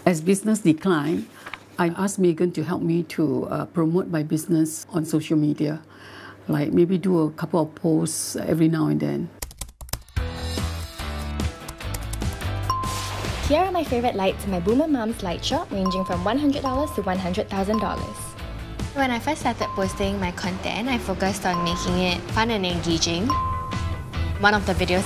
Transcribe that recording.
As business declined, I asked Megan to help me to promote my business on social media, like maybe do a couple of posts every now and then. Here are my favorite lights in my Boomer Moms light shop, ranging from $100 to $100,000. When I first started posting my content, I focused on making it fun and engaging. One of the videos